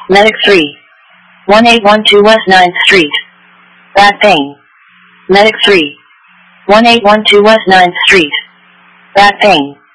Medic 3. 1812 West 9th Street. Back pain. Medic 3. 1812 West 9th Street. Back pain.